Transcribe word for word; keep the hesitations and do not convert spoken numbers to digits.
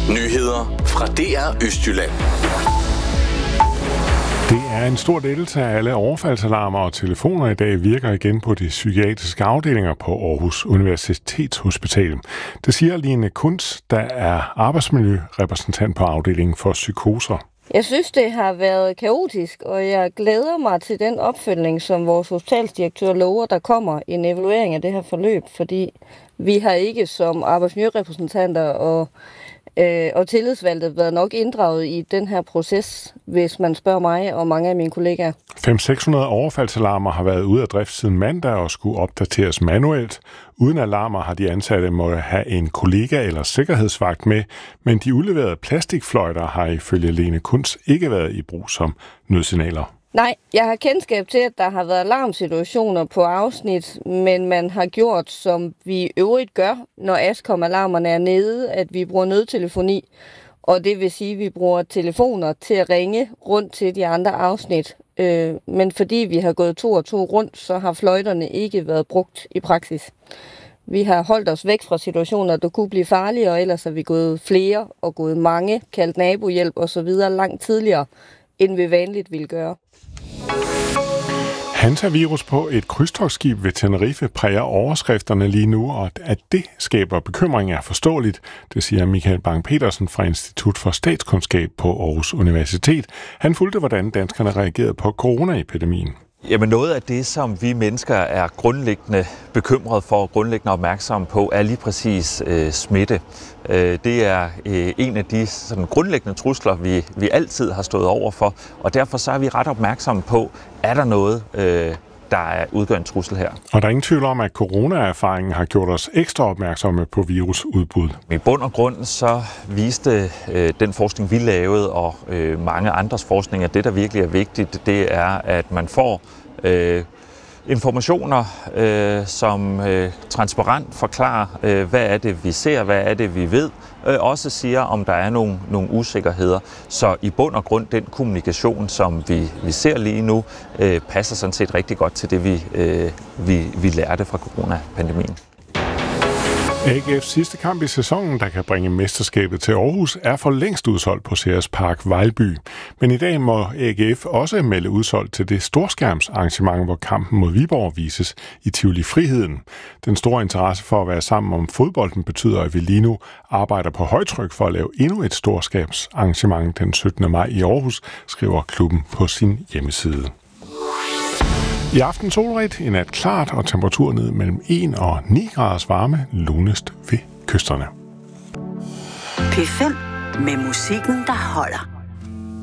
Nyheder fra D R Østjylland. Det er en stor lettelse af alle overfaldsalarmer og telefoner i dag virker igen på de psykiatriske afdelinger på Aarhus Universitetshospital. Det siger Line Kunz, der er arbejdsmiljørepræsentant på afdelingen for psykoser. Jeg synes, det har været kaotisk, og jeg glæder mig til den opfølgning, som vores hospitalsdirektør lover, der kommer en evaluering af det her forløb, fordi vi har ikke som arbejdsmiljørepræsentanter og Øh, og tillidsvalgte været nok inddraget i den her proces, hvis man spørger mig og mange af mine kollegaer. fem til seks hundrede overfaldsalarmer har været ude af drift siden mandag og skulle opdateres manuelt. Uden alarmer har de ansatte måtte have en kollega eller sikkerhedsvagt med, men de udleverede plastikfløjter har ifølge Line Kunz ikke været i brug som nødsignaler. Nej, jeg har kendskab til, at der har været alarmsituationer på afsnit, men man har gjort, som vi øvrigt gør, når Ascom-alarmerne er nede, at vi bruger nødtelefoni. Og det vil sige, at vi bruger telefoner til at ringe rundt til de andre afsnit. Øh, men fordi vi har gået to og to rundt, så har fløjterne ikke været brugt i praksis. Vi har holdt os væk fra situationer, der kunne blive farlige, og ellers har vi gået flere og gået mange, kaldt nabohjælp osv. langt tidligere, end vi vanligt ville gøre. Hansa-virus på et krydstogtskib ved Tenerife præger overskrifterne lige nu, og at det skaber bekymring er forståeligt, det siger Michael Bang-Petersen fra Institut for Statskundskab på Aarhus Universitet. Han fulgte, hvordan danskerne reagerede på coronaepidemien. Jamen noget af det, som vi mennesker er grundlæggende bekymret for og grundlæggende opmærksomme på, er lige præcis øh, smitte. Øh, det er øh, en af de sådan, grundlæggende trusler, vi, vi altid har stået over for, og derfor så er vi ret opmærksomme på, er der noget, øh, der er udgør en trussel her. Og der er ingen tvivl om, at corona-erfaringen har gjort os ekstra opmærksomme på virusudbrud. I bund og grund så viste øh, den forskning, vi lavede, og øh, mange andres forskning, at det, der virkelig er vigtigt, det er, at man får øh, informationer, øh, som øh, transparent forklarer, øh, hvad er det, vi ser, hvad er det, vi ved, øh, også siger, om der er nogle, nogle usikkerheder. Så i bund og grund, den kommunikation, som vi, vi ser lige nu, øh, passer sådan set rigtig godt til det, vi, øh, vi, vi lærte fra coronapandemien. A G F's sidste kamp i sæsonen, der kan bringe mesterskabet til Aarhus, er for længst udsolgt på Ceres Park Vejlby. Men i dag må A G F også melde udsolgt til det storskærmsarrangement, hvor kampen mod Viborg vises i Tivoli Friheden. Den store interesse for at være sammen om fodbolden betyder, at vi lige nu arbejder på højtryk for at lave endnu et storskærmsarrangement den syttende maj i Aarhus, skriver klubben på sin hjemmeside. I aften solrigt, i nat klart og temperatur ned mellem en og ni graders varme, lunest ved kysterne. P fem med musikken, der holder.